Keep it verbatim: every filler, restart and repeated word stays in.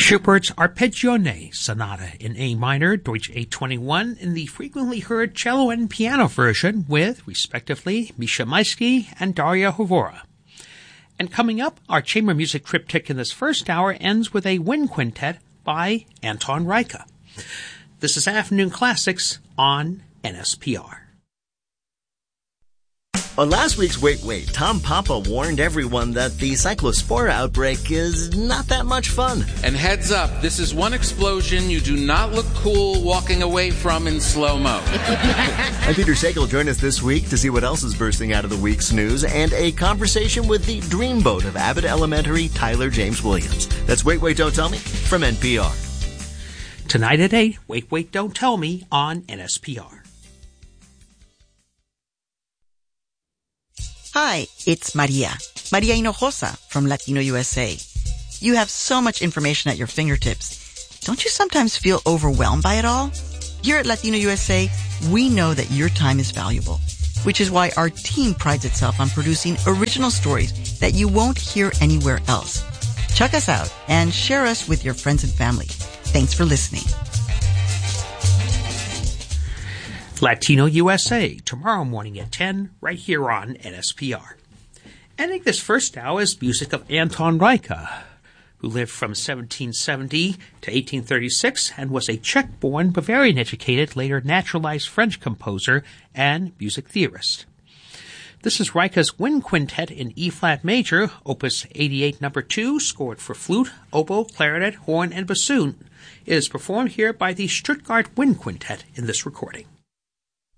Schubert's Arpeggione Sonata in A minor, Deutsch eight twenty-one, in the frequently heard cello and piano version with, respectively, Misha Maisky and Daria Hovora. And coming up, our chamber music triptych in this first hour ends with a wind quintet by Anton Reicha. This is Afternoon Classics on N S P R. On last week's Wait Wait, Tom Papa warned everyone that the cyclospora outbreak is not that much fun. And heads up, this is one explosion you do not look cool walking away from in slow-mo. I'm Peter Sagal. Join us this week to see what else is bursting out of the week's news and a conversation with the dreamboat of Abbott Elementary, Tyler James Williams. That's Wait Wait, Don't Tell Me from N P R. Tonight at eight, Wait Wait, Don't Tell Me on N S P R. Hi, it's Maria. Maria Hinojosa from Latino U S A. You have so much information at your fingertips. Don't you sometimes feel overwhelmed by it all? Here at Latino U S A, we know that your time is valuable, which is why our team prides itself on producing original stories that you won't hear anywhere else. Check us out and share us with your friends and family. Thanks for listening. Latino U S A, tomorrow morning at ten, right here on N S P R. Ending this first hour is music of Anton Reicha, who lived from seventeen seventy to eighteen thirty-six and was a Czech-born, Bavarian-educated, later naturalized French composer and music theorist. This is Reicha's Wind Quintet in E-flat major, opus eighty-eight number two, scored for flute, oboe, clarinet, horn, and bassoon. It is performed here by the Stuttgart Wind Quintet in this recording.